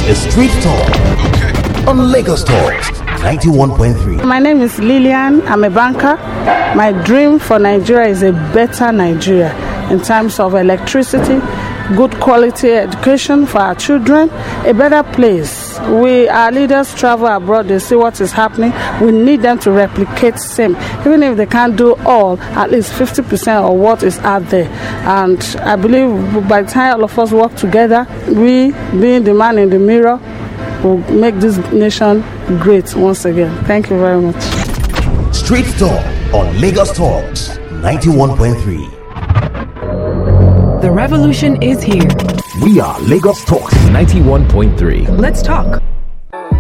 is Street Talk on Lagos Talks 91.3. My name is Lillian. I'm a banker. My dream for Nigeria is a better Nigeria in terms of electricity, good quality education for our children, a better place. Our leaders travel abroad, they see what is happening. We need them to replicate same. Even if they can't do all, at least 50% of what is out there. And I believe by the time all of us work together, we, being the man in the mirror, will make this nation great once again. Thank you very much. Street Talk on Lagos Talks 91.3. The revolution is here. We are Lagos Talks 91.3. Let's talk.